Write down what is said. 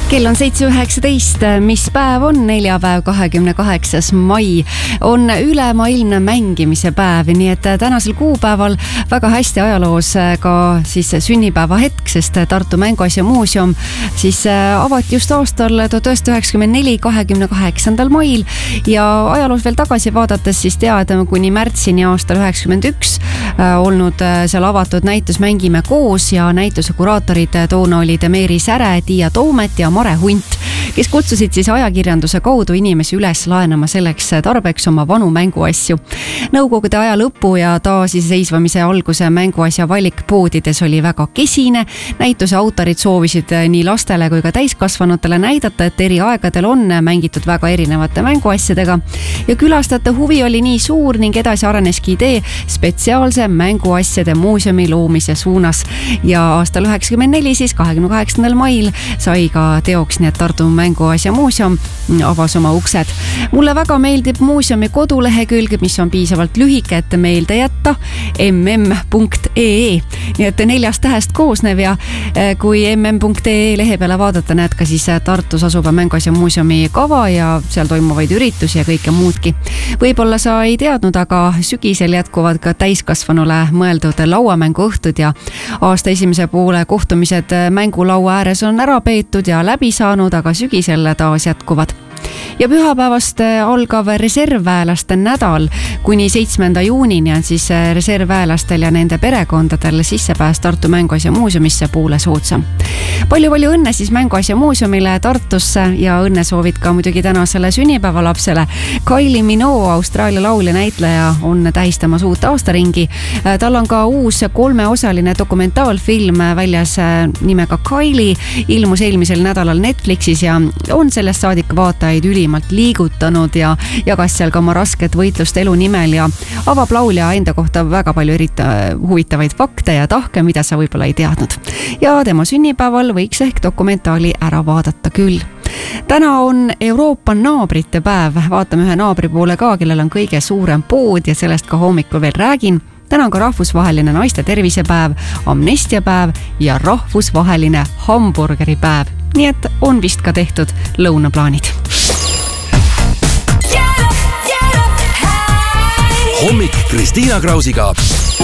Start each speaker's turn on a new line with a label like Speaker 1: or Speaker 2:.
Speaker 1: Kell on 7.19, mis päev on neljapäev, 28. mai, on ülemaailmne mängimise päev, nii et tänasel kuupäeval väga hästi ajaloos ka siis sünnipäeva hetk, sest Tartu Mänguasja muuseum siis avati just aastal 1994, 28. mail ja ajaloos veel tagasi vaadates siis teada kuni märtsini aastal 91 olnud seal avatud näitus Mängime koos ja näituse kuraatorid toona olid Meeri Säre, Tiia Toomet ja Mare Hunt, kes kutsusid siis ajakirjanduse kaudu inimesi üles laenama selleks tarbeks oma vanu mänguasju. Nõukogude aja lõpu ja taasiseseisvamise alguse mänguasja valik poodides oli väga kesine. Näituse autorid soovisid nii lastele kui ka täiskasvanutele näidata, et eri aegadel on mängitud väga erinevate mänguasjadega ja külastajate huvi oli nii suur ning edasi areneski idee spetsiaalse mänguasjade muuseumi loomise suunas ja aastal 94 siis 28. mail sai ka teoks, nii et Tartu Mänguasja muuseum avas oma uksed. Mulle väga meeldib muuseumi kodulehekülg, mis on piisavalt lühike, et meelde jätta, mm.ee, nii et 4 tähest koosnev ja kui mm.ee lehe peale vaadata, näed ka siis Tartus asuva Mänguasja muuseumi kava ja seal toimuvaid üritusi ja kõike muudki. Võib-olla sa ei teadnud, aga sügisel jätkuvad ka täiskasvanule mõeldud lauamänguõhtud ja aasta esimese poole kohtumised mängulaua ääres on ära peetud ja läbi saanud, aga sügisel taas jätkuvad. Ja pühapäevast algav reservväelaste nädal kuni 7. juunini on siis reservväelastel ja nende perekondadel sissepääs Tartu Mänguasja muuseumisse poole soodsam. Palju õnne siis Mänguasja muuseumile Tartusse ja õnne soovid ka muidugi tänasele sünnipäevalapsele. Kylie Minogue, Austraalia laulja näitleja, on tähistamas uut aastaringi. Tal on ka uus 3-osaline dokumentaalfilm väljas nimega Kylie, ilmus eelmisel nädalal Netflixis ja on sellest saadik vaatajaid ülimalt liigutanud ja jagas seal ka oma rasket võitlust elu nimel ja avab laulja enda kohta väga palju huvitavaid fakte ja tahke, mida sa võib-olla ei teadnud. Ja tema sünnipäeval võiks ehk dokumentaali ära vaadata küll. Täna on Euroopa naabrite päev. Vaatame ühe naabri poole ka, kellel on kõige suurem pood ja sellest ka hommikul veel räägin. Täna on ka rahvusvaheline naiste tervisepäev, amnestiapäev ja rahvusvaheline hamburgeripäev. Nii et on vist ka tehtud lõunaplaanid.
Speaker 2: Hommik Kristiina Krausiga.